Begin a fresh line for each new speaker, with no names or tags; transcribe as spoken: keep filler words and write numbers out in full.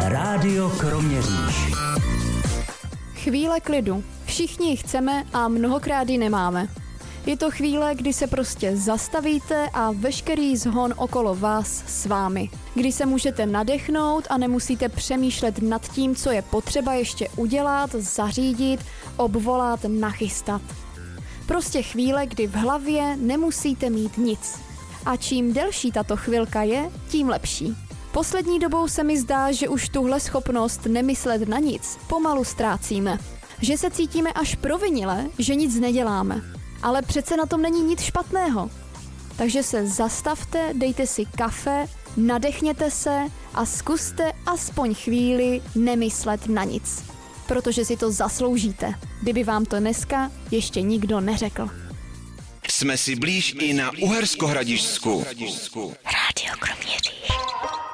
Rádio Kroměříž.
Chvíle klidu. Všichni ji chceme a mnohokrát ji nemáme. Je to chvíle, kdy se prostě zastavíte a veškerý zhon okolo vás s vámi. Kdy se můžete nadechnout a nemusíte přemýšlet nad tím, co je potřeba ještě udělat, zařídit, obvolat, nachystat. Prostě chvíle, kdy v hlavě nemusíte mít nic. A čím delší tato chvilka je, tím lepší. Poslední dobou se mi zdá, že už tuhle schopnost nemyslet na nic pomalu ztrácíme. Že se cítíme až provinile, že nic neděláme. Ale přece na tom není nic špatného. Takže se zastavte, dejte si kafe, nadechněte se a zkuste aspoň chvíli nemyslet na nic. Protože si to zasloužíte, kdyby vám to dneska ještě nikdo neřekl.
Jsme si blíž i na Uhersko Hradišťsku.
Rádio Kroměříž.